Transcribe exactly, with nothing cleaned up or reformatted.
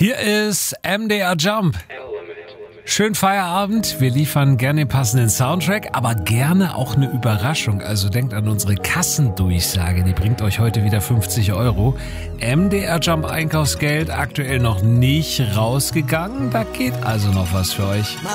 Hier ist M D R Jump. Schönen Feierabend. Wir liefern gerne den passenden Soundtrack, aber gerne auch eine Überraschung. Also denkt an unsere Kassendurchsage. Die bringt euch heute wieder fünfzig Euro. M D R Jump Einkaufsgeld aktuell noch nicht rausgegangen. Da geht also noch was für euch.